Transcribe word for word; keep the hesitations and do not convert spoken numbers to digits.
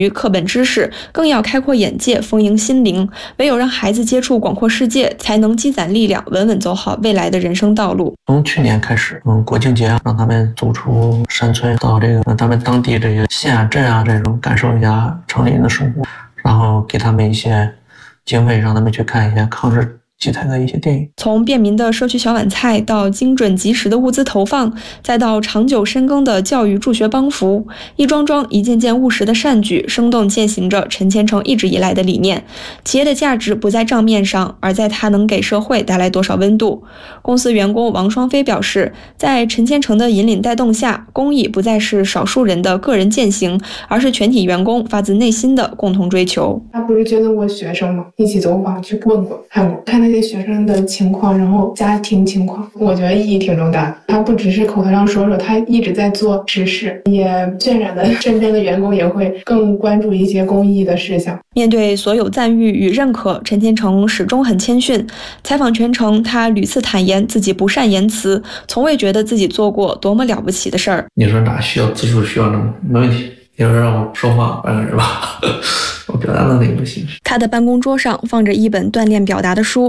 于课本知识，更要开阔眼界，丰盈心灵。唯有让孩子接触广阔世界，才能积攒力量，稳稳走好未来的人生道路。 从去年开始，嗯，国庆节让他们走出山村，到这个他们当地这个县啊、镇啊这种，感受一下城里人的生活，然后给他们一些经费，让他们去看一些抗日题材的一些电影。 从便民的社区小碗菜到精准及时的物资投放，再到长久深耕的教育助学帮扶，一桩桩一件件务实的善举，生动践行着陈前程一直以来的理念。企业的价值不在账面上，而在它能给社会带来多少温度。公司员工王双飞表示，在陈前程的引领带动下，公益不再是少数人的个人践行，而是全体员工发自内心的共同追求。 他不是觉得我学生吗？一起走访去问过看过看那些学生的情况，然后家庭情况，我觉得意义挺重大的。他不只是口头上说说，他一直在做实事，也渲染的身边的员工也会更关注一些公益的事项。 面对所有赞誉与认可，陈前程始终很谦逊。采访全程，他屡次坦言自己不善言辞，从未觉得自己做过多么了不起的事儿。 你说哪需要字数需要那么没问题，你说让我说话半个人吧，我表达能力不行。 他的办公桌上放着一本锻炼表达的书，